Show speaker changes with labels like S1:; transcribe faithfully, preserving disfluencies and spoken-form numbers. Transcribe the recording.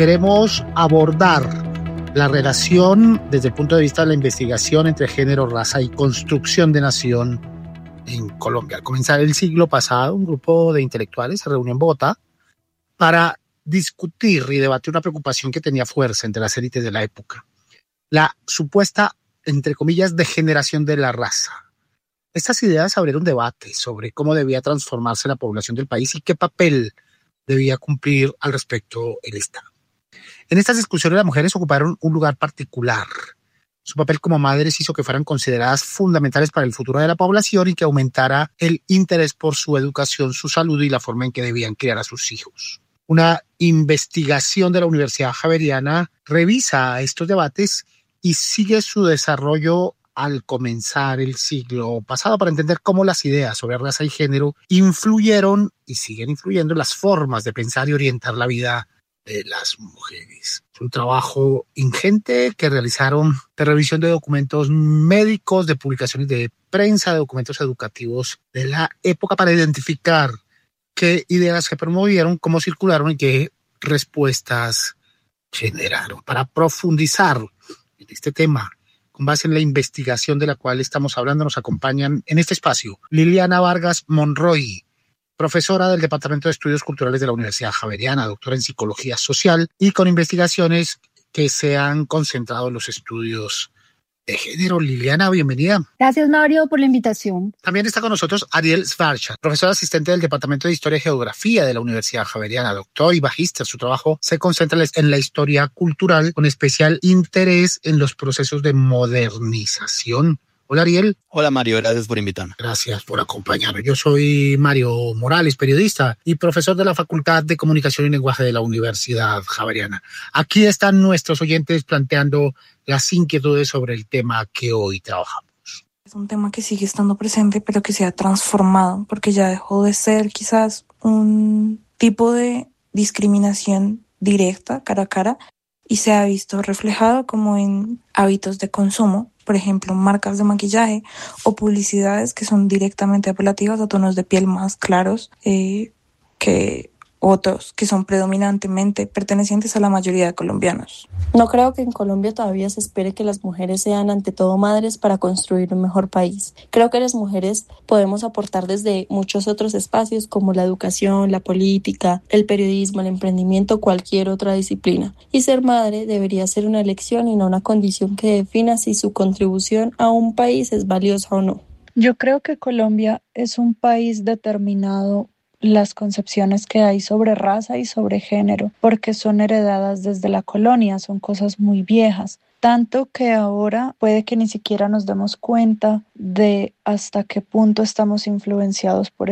S1: Queremos abordar la relación desde el punto de vista de la investigación entre género, raza y construcción de nación en Colombia. Al comenzar el siglo pasado, un grupo de intelectuales se reunió en Bogotá para discutir y debatir una preocupación que tenía fuerza entre las élites de la época: la supuesta, entre comillas, degeneración de la raza. Estas ideas abrieron debate sobre cómo debía transformarse la población del país y qué papel debía cumplir al respecto el Estado. En estas discusiones las mujeres ocuparon un lugar particular. Su papel como madres hizo que fueran consideradas fundamentales para el futuro de la población y que aumentara el interés por su educación, su salud y la forma en que debían criar a sus hijos. Una investigación de la Universidad Javeriana revisa estos debates y sigue su desarrollo al comenzar el siglo pasado para entender cómo las ideas sobre raza y género influyeron y siguen influyendo en las formas de pensar y orientar la vida de las mujeres. Es un trabajo ingente que realizaron de revisión de documentos médicos, de publicaciones de prensa, de documentos educativos de la época para identificar qué ideas se promovieron, cómo circularon y qué respuestas generaron. Para profundizar en este tema, con base en la investigación de la cual estamos hablando, nos acompañan en este espacio Liliana Vargas Monroy, profesora del Departamento de Estudios Culturales de la Universidad Javeriana, doctora en Psicología Social y con investigaciones que se han concentrado en los estudios de género. Liliana, bienvenida.
S2: Gracias, Mario, por la invitación.
S1: También está con nosotros Ariel Svarcha, profesor asistente del Departamento de Historia y Geografía de la Universidad Javeriana, doctor y magíster. Su trabajo se concentra en la historia cultural con especial interés en los procesos de modernización. Hola, Ariel.
S3: Hola, Mario. Gracias por invitarme.
S1: Gracias por acompañarme. Yo soy Mario Morales, periodista y profesor de la Facultad de Comunicación y Lenguaje de la Universidad Javeriana. Aquí están nuestros oyentes planteando las inquietudes sobre el tema que hoy trabajamos.
S4: Es un tema que sigue estando presente, pero que se ha transformado, porque ya dejó de ser quizás un tipo de discriminación directa, cara a cara, y se ha visto reflejado como en hábitos de consumo, por ejemplo, marcas de maquillaje o publicidades que son directamente apelativas a tonos de piel más claros eh, que otros que son predominantemente pertenecientes a la mayoría de colombianos.
S5: No creo que en Colombia todavía se espere que las mujeres sean ante todo madres para construir un mejor país. Creo que las mujeres podemos aportar desde muchos otros espacios como la educación, la política, el periodismo, el emprendimiento, cualquier otra disciplina. Y ser madre debería ser una elección y no una condición que defina si su contribución a un país es valiosa o no.
S6: Yo creo que Colombia es un país determinado las concepciones que hay sobre raza y sobre género, porque son heredadas desde la colonia, son cosas muy viejas, tanto que ahora puede que ni siquiera nos demos cuenta de hasta qué punto estamos influenciados por